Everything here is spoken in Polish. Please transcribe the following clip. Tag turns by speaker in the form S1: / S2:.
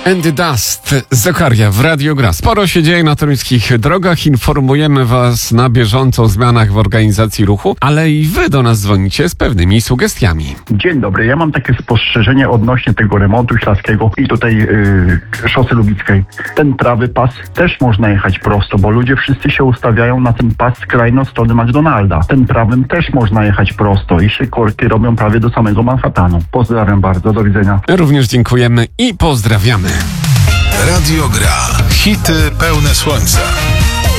S1: And the Dust, Zakaria w Radio Gra. Sporo się dzieje na toruńskich drogach. Informujemy Was na bieżąco o zmianach w organizacji ruchu, ale i Wy do nas dzwonicie z pewnymi sugestiami.
S2: Dzień dobry, ja mam takie spostrzeżenie odnośnie tego remontu Ślaskiego i tutaj szosy Lubickiej. Ten prawy pas też można jechać prosto, bo ludzie wszyscy się ustawiają na ten pas skrajny od strony McDonalda. Ten prawym też można jechać prosto i się korki robią prawie do samego Manhattanu. Pozdrawiam bardzo, do widzenia.
S1: Również dziękujemy i pozdrawiamy.
S3: Radio Gra. Hity pełne słońca.